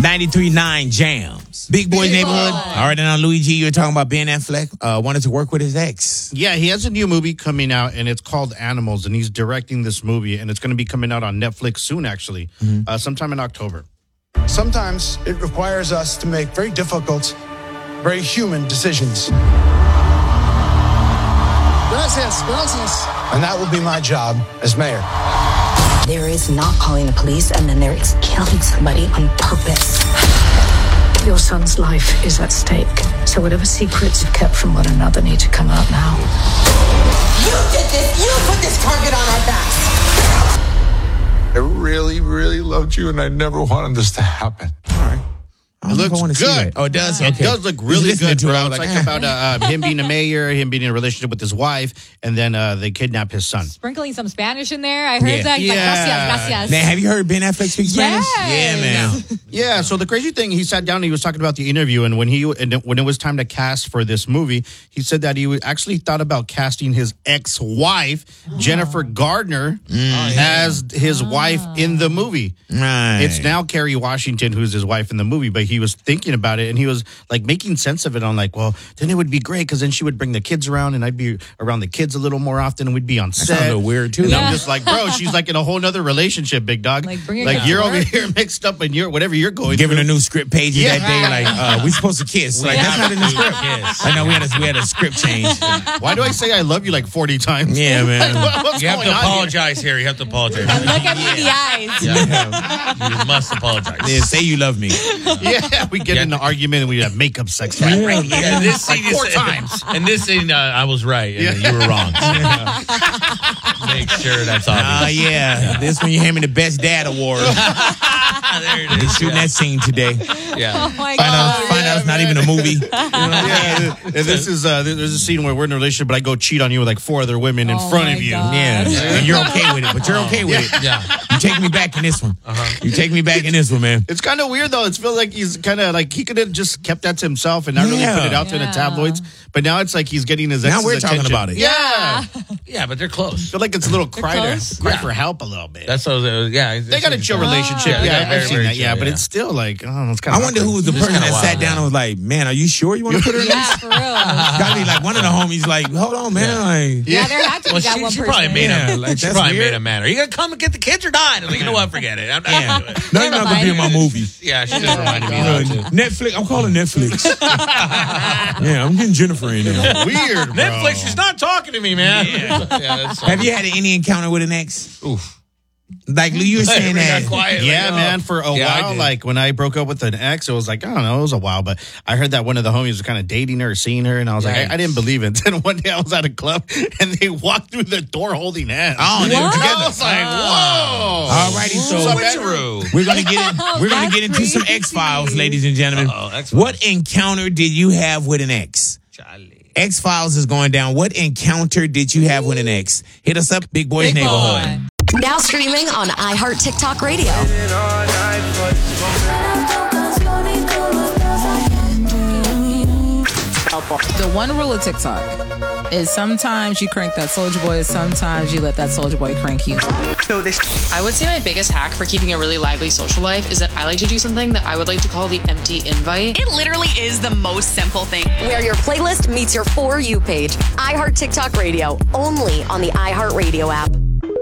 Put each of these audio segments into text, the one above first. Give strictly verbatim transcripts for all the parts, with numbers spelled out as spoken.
ninety-three point nine Jams. Big Boy's Big Neighborhood. Boy. All right, now Luigi, you were talking about Ben Affleck. Uh, wanted to work with his ex. Yeah, he has a new movie coming out, and it's called Animals, and he's directing this movie, and it's going to be coming out on Netflix soon, actually, mm-hmm. uh, sometime in October. Sometimes it requires us to make very difficult, very human decisions. Gracias, gracias. And that will be my job as mayor. There is not calling the police, and then there is killing somebody on purpose. Your son's life is at stake. So whatever secrets you've kept from one another need to come out now. You did this! You put this target on our backs! I really, really loved you, and I never wanted this to happen. All right. It looks good. Oh, it does? It Okay. does look really good, to it, bro. I It's was like, like, ah. about uh, uh, him being a mayor, him being in a relationship with his wife, and then uh, they kidnap his son. Sprinkling some Spanish in there. I heard Yeah. that. He's Yeah. like, gracias, gracias. Man, have you heard Ben Affleck speak Spanish? Yes. Yeah, man. Yeah, so the crazy thing, he sat down and he was talking about the interview, and when he and when it was time to cast for this movie, he said that he actually thought about casting his ex-wife, oh. Jennifer Gardner, mm. oh, yeah. as his oh. wife in the movie. Right. It's now Kerry Washington who's his wife in the movie, but he was thinking about it, and he was like making sense of it on like, well, then it would be great because then she would bring the kids around, and I'd be around the kids a little more often, and we'd be on set. That sounds a little weird too. And Yeah. I'm just like, bro, she's like in a whole nother relationship, big dog. Like, bring it like down. you're over here mixed up, and you're whatever you're going Giving through. a new script page Yeah. that day, like uh, we supposed to kiss. Like that's not in the script. I know we had a we had a script change. Why do I say I love you like forty times? Yeah, man. Like, what- what's You have going to on apologize here? You have to apologize. And look at me in the eyes. Yeah. You must apologize. Yeah, say you love me. here? Yeah, we get Yeah. in an argument and we have makeup sex. Right? Yeah. Right. Yeah, this like scene four is, times. And this scene, uh, I was right, and Yeah. you were wrong. Make sure that's Ah, obvious. yeah. This when you hand me the best dad award. There it They're is. shooting that scene today. Yeah. Oh my Find out, God. find out it's not even a movie. You know what I'm Yeah, saying? and this is uh, there's a scene where we're in a relationship, but I go cheat on you with like four other women in Oh front my of you. God. Yeah, and you're okay with it, but you're okay with it. Yeah. You take me back in this one. Uh-huh. You take me back in this one, man. It's kind of weird though. It feels like he's kind of like he could have just kept that to himself and not really Yeah. put it out to Yeah. the tabloids. But now it's like he's getting his Now ex's we're talking attention. about it. Yeah, Yeah, but they're I close. feel like it's a little cry to close. cry Yeah. for help a little bit. That's so, uh, yeah. They got a chill relationship. Yeah, they Yeah, got very, I've seen very that. Yeah, chill, but yeah. it's still like, I don't know. It's kind I of. wonder who was the It's person kinda that wild, sat down yeah. and was like, "Man, are you sure you want to put her in Yeah, this?" for real. Gotta be like one of the homies. Like, hold on, man. Like, Yeah, there had to be Well, that she, one she person. probably made Yeah, him. like, she that's probably weird. made him mad. Are you gonna come and get the kids or not? I'm like, you know what? Forget it. I'm not yeah. gonna do it. No, you're not gonna be in my movie. Yeah, she just reminded me Uh, of that too. Netflix. I'm calling Netflix. Yeah, I'm getting Jennifer in there. Weird, bro. Netflix is not talking to me, man. Yeah, yeah that's Have you had any encounter with an ex? Oof. Like you were saying We got that. quiet. Yeah, like, oh. man. For a Yeah, I while, did. like when I broke up with an ex, it was like, I don't know, it was a while, but I heard that one of the homies was kind of dating her or seeing her, and I was like, I, I didn't believe it. Then one day I was at a club, and they walked through the door holding hands. Oh, they were What? together. I was like, whoa. Alrighty, so Switcheroo. we're gonna get in, we're gonna That's get into some crazy. X Files, ladies and gentlemen. Uh-oh, X-Files. What encounter did you have with an ex? Charlie. X Files is going down. What encounter did you have with an ex? Hit us up, Big Boy's Big Neighborhood. boy. Now streaming on iHeart TikTok Radio. The one rule of TikTok is sometimes you crank that Soulja Boy, sometimes you let that Soulja Boy crank you. I would say my biggest hack for keeping a really lively social life is that I like to do something that I would like to call the empty invite. It literally is the most simple thing. Where your playlist meets your For You page. iHeart TikTok Radio, only on the iHeart Radio app.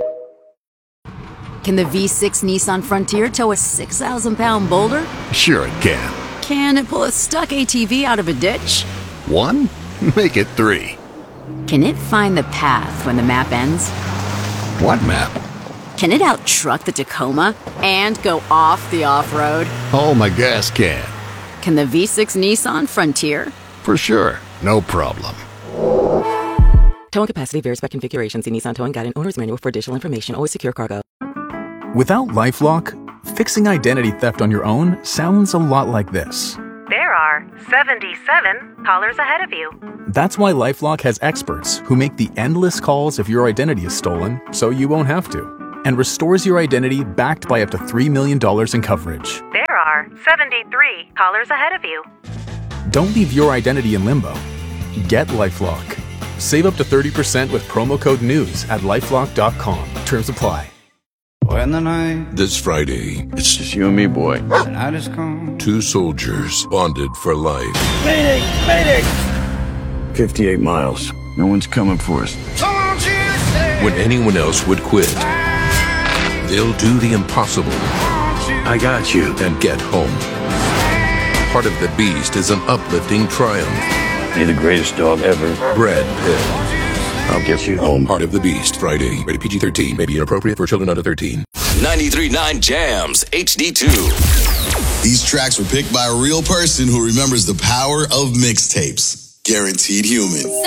Can the V six Nissan Frontier tow a six thousand pound boulder? Sure it can. Can it pull a stuck A T V out of a ditch? One? Make it three. Can it find the path when the map ends? What map? Can it out-truck the Tacoma and go off the off-road? Oh, my gas can. Can the V six Nissan Frontier? For sure. No problem. Towing capacity varies by configuration. See Nissan Towing Guide and Owner's Manual for additional information. Always secure cargo. Without LifeLock, fixing identity theft on your own sounds a lot like this. There are seventy-seven callers ahead of you. That's why LifeLock has experts who make the endless calls if your identity is stolen, so you won't have to, and restores your identity backed by up to three million dollars in coverage. There are seventy-three callers ahead of you. Don't leave your identity in limbo. Get LifeLock. Save up to thirty percent with promo code NEWS at lifelock dot com. Terms apply. When the night This Friday, it's just you and me, boy. the night is come. Two soldiers bonded for life. Mayday! Mayday! fifty-eight miles. No one's coming for us. When anyone else would quit, they'll do the impossible. I got you. And get home. Heart of the Beast is an uplifting triumph. You're the greatest dog ever. Brad Pitt. I'll get you home. Heart of the Beast, Friday. Rated P G thirteen. May be inappropriate for children under thirteen. ninety-three point nine Jams H D two. These tracks were picked by a real person who remembers the power of mixtapes. Guaranteed Human.